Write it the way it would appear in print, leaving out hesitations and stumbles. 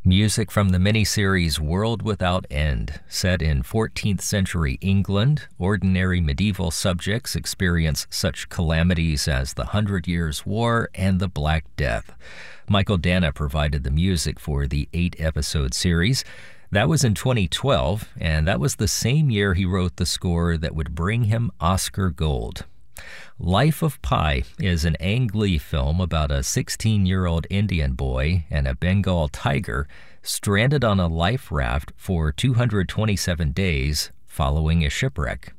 Music from the miniseries World Without End. Set in 14th century England, ordinary medieval subjects experience such calamities as the 100 Years' War and the Black Death. Michael Dana provided the music for the 8-episode series. That was in 2012, and that was the same year he wrote the score that would bring him Oscar Gold. Life of Pi is an Ang Lee film about a 16-year-old Indian boy and a Bengal tiger stranded on a life raft for 227 days following a shipwreck.